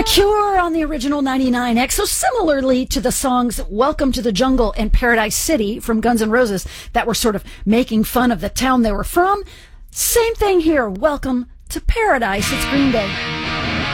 The Cure on the original 99X. So similarly to the songs Welcome to the Jungle and Paradise City from Guns N' Roses that were sort of making fun of the town they were from, same thing here. Welcome to Paradise. It's Green Day.